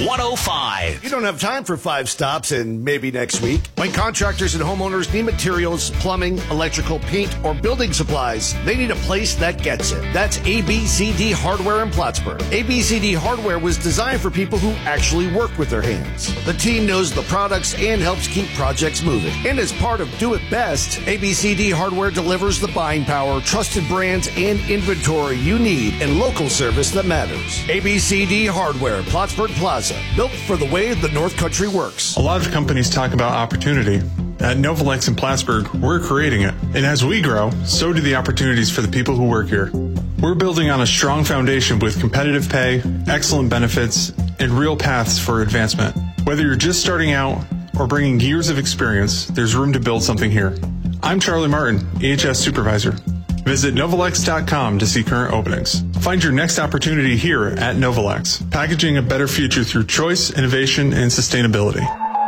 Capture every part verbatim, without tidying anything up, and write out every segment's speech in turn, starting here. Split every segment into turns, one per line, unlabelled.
one oh five.
You don't have time for five stops and maybe next week. When contractors and homeowners need materials, plumbing, electrical, paint, or building supplies, they need a place that gets it. That's A B C D Hardware in Plattsburgh. A B C D Hardware was designed for people who actually work with their hands. The team knows the products and helps keep projects moving. And as part of Do It Best, A B C D Hardware delivers the buying power, trusted brands, and inventory you need and local service that matters. A B C D Hardware, Plattsburgh Plaza, built for the way the North Country works.
A lot of companies talk about opportunity. At Novalex in Plattsburgh, we're creating it. And as we grow, so do the opportunities for the people who work here. We're building on a strong foundation with competitive pay, excellent benefits, and real paths for advancement. Whether you're just starting out or bringing years of experience, there's room to build something here. I'm Charlie Martin, E H S Supervisor. Visit Novalex dot com to see current openings. Find your next opportunity here at Novalex, packaging a better future through choice, innovation, and sustainability.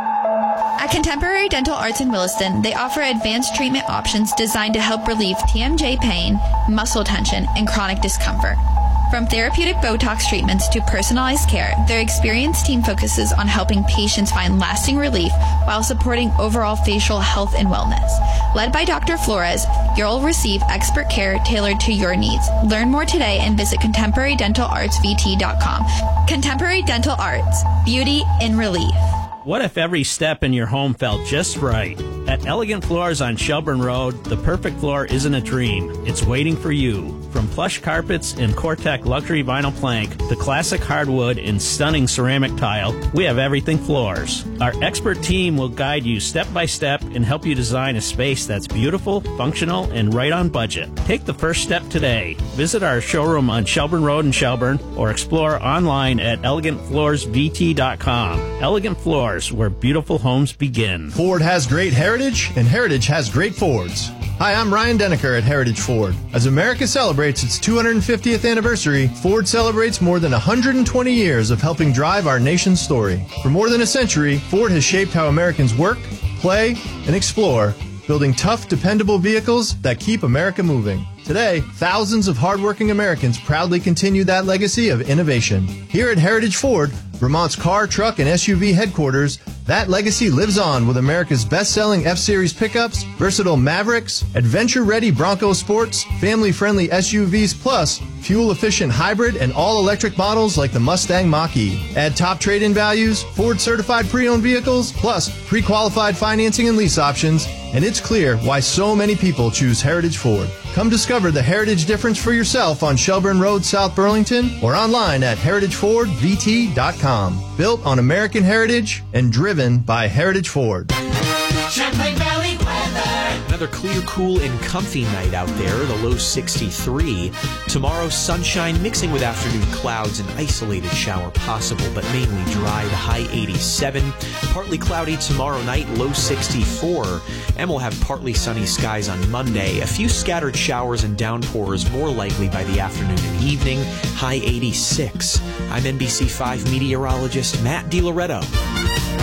At Contemporary Dental Arts in Williston, they offer advanced treatment options designed to help relieve T M J pain, muscle tension, and chronic discomfort. From therapeutic Botox treatments to personalized care, their experienced team focuses on helping patients find lasting relief while supporting overall facial health and wellness. Led by Doctor Flores, you'll receive expert care tailored to your needs. Learn more today and visit contemporary dental arts v t dot com. Contemporary Dental Arts, beauty in relief.
What if every step in your home felt just right? At Elegant Floors on Shelburne Road, the perfect floor isn't a dream. It's waiting for you. From plush carpets and Cortec luxury vinyl plank to classic hardwood and stunning ceramic tile, we have everything floors. Our expert team will guide you step by step and help you design a space that's beautiful, functional, and right on budget. Take the first step today. Visit our showroom on Shelburne Road in Shelburne or explore online at elegant floors v t dot com. Elegant Floors, where beautiful homes begin.
Ford has great heritage, and heritage has great Fords. Hi, I'm Ryan Denneker at Heritage Ford. As America celebrates its two hundred fiftieth anniversary, Ford celebrates more than one hundred twenty years of helping drive our nation's story. For more than a century, Ford has shaped how Americans work, play, and explore, building tough, dependable vehicles that keep America moving. Today, thousands of hardworking Americans proudly continue that legacy of innovation. Here at Heritage Ford, Vermont's car, truck, and S U V headquarters, that legacy lives on with America's best-selling F-Series pickups, versatile Mavericks, adventure-ready Bronco Sports, family-friendly S U Vs, plus fuel-efficient hybrid and all-electric models like the Mustang Mach-E. Add top trade-in values, Ford-certified pre-owned vehicles, plus pre-qualified financing and lease options, and it's clear why so many people choose Heritage Ford. Come discover the Heritage difference for yourself on Shelburne Road, South Burlington, or online at heritage ford v t dot com. Built on American heritage and driven by Heritage Ford.
Champlain Valley weather.
Another clear, cool, and comfy night out there. The low sixty-three. Tomorrow, sunshine mixing with afternoon clouds. An isolated shower possible, but mainly dry. The high eighty-seven. Partly cloudy tomorrow night, low sixty-four. And we'll have partly sunny skies on Monday. A few scattered showers and downpours more likely by the afternoon and evening. High eighty-six. I'm N B C five meteorologist Matt DiLoretto.